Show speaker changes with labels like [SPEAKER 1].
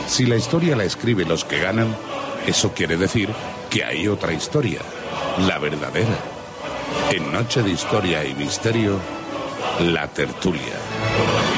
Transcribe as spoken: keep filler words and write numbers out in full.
[SPEAKER 1] Si la historia la escriben los que ganan, eso quiere decir que hay otra historia, la verdadera. En Noche de Historia y Misterio, La Tertulia.